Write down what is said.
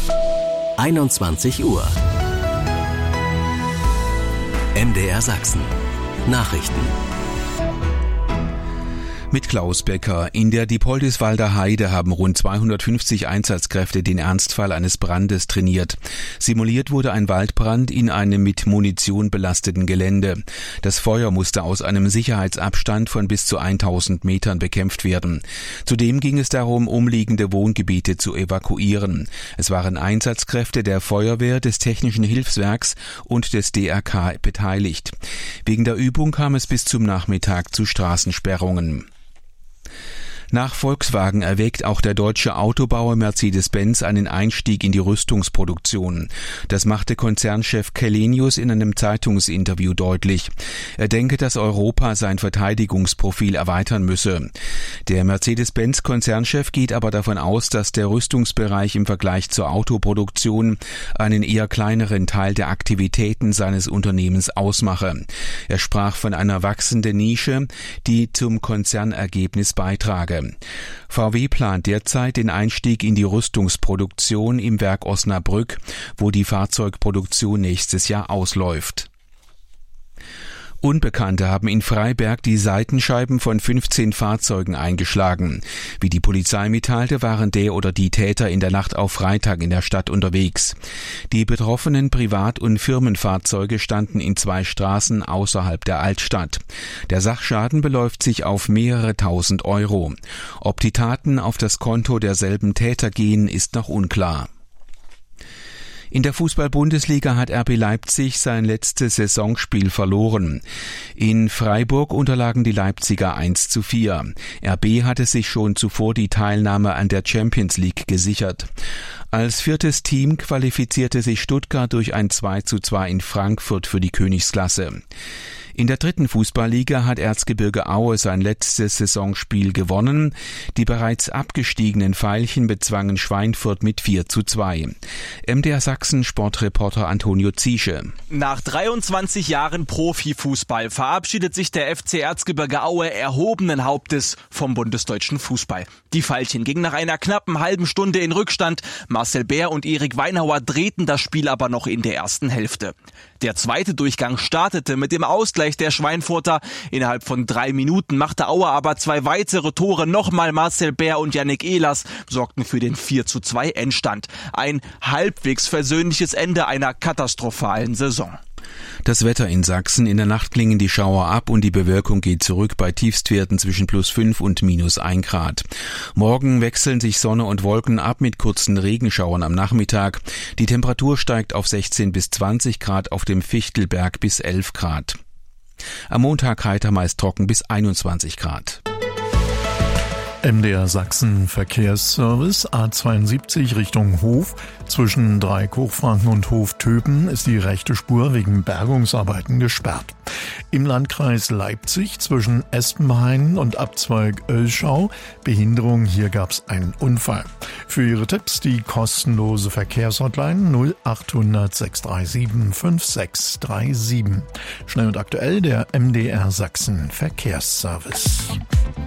21 Uhr. MDR Sachsen. Nachrichten. Mit Klaus Becker. In der Diepoldiswalder Heide haben rund 250 Einsatzkräfte den Ernstfall eines Brandes trainiert. Simuliert wurde ein Waldbrand in einem mit Munition belasteten Gelände. Das Feuer musste aus einem Sicherheitsabstand von bis zu 1000 Metern bekämpft werden. Zudem ging es darum, umliegende Wohngebiete zu evakuieren. Es waren Einsatzkräfte der Feuerwehr, des Technischen Hilfswerks und des DRK beteiligt. Wegen der Übung kam es bis zum Nachmittag zu Straßensperrungen. Nach Volkswagen erwägt auch der deutsche Autobauer Mercedes-Benz einen Einstieg in die Rüstungsproduktion. Das machte Konzernchef Källenius in einem Zeitungsinterview deutlich. Er denke, dass Europa sein Verteidigungsprofil erweitern müsse. Der Mercedes-Benz-Konzernchef geht aber davon aus, dass der Rüstungsbereich im Vergleich zur Autoproduktion einen eher kleineren Teil der Aktivitäten seines Unternehmens ausmache. Er sprach von einer wachsenden Nische, die zum Konzernergebnis beitrage. VW plant derzeit den Einstieg in die Rüstungsproduktion im Werk Osnabrück, wo die Fahrzeugproduktion nächstes Jahr ausläuft. Unbekannte haben in Freiberg die Seitenscheiben von 15 Fahrzeugen eingeschlagen. Wie die Polizei mitteilte, waren der oder die Täter in der Nacht auf Freitag in der Stadt unterwegs. Die betroffenen Privat- und Firmenfahrzeuge standen in 2 Straßen außerhalb der Altstadt. Der Sachschaden beläuft sich auf mehrere tausend Euro. Ob die Taten auf das Konto derselben Täter gehen, ist noch unklar. In der Fußball-Bundesliga hat RB Leipzig sein letztes Saisonspiel verloren. In Freiburg unterlagen die Leipziger 1:4. RB hatte sich schon zuvor die Teilnahme an der Champions League gesichert. Als 4. Team qualifizierte sich Stuttgart durch ein 2:2 in Frankfurt für die Königsklasse. In der 3. Fußballliga hat Erzgebirge Aue sein letztes Saisonspiel gewonnen. Die bereits abgestiegenen Veilchen bezwangen Schweinfurt mit 4:2. MDR Sachsen Sportreporter Antonio Ziesche. Nach 23 Jahren Profifußball verabschiedet sich der FC Erzgebirge Aue erhobenen Hauptes vom bundesdeutschen Fußball. Die Veilchen gingen nach einer knappen halben Stunde in Rückstand. Marcel Bär und Erik Weinhauer drehten das Spiel aber noch in der ersten Hälfte. Der zweite Durchgang startete mit dem Ausgleich der Schweinfurter. Innerhalb von 3 Minuten machte Aue aber 2 weitere Tore. Nochmal Marcel Bär und Yannick Ehlers sorgten für den 4:2 Endstand. Ein halbwegs versöhnliches Ende einer katastrophalen Saison. Das Wetter in Sachsen: In der Nacht klingen die Schauer ab und die Bewölkung geht zurück bei Tiefstwerten zwischen +5 und -1 Grad. Morgen wechseln sich Sonne und Wolken ab mit kurzen Regenschauern am Nachmittag. Die Temperatur steigt auf 16 bis 20 Grad, auf dem Fichtelberg bis 11 Grad. Am Montag heiter, meist trocken bis 21 Grad. MDR Sachsen Verkehrsservice A72 Richtung Hof. Zwischen Dreieck-Hochfranken und Hof-Töpen ist die rechte Spur wegen Bergungsarbeiten gesperrt. Im Landkreis Leipzig zwischen Espenhain und Abzweig Oelschau Behinderung, hier gab's einen Unfall. Für Ihre Tipps die kostenlose Verkehrshotline 0800 637 5637. Schnell und aktuell der MDR Sachsen Verkehrsservice.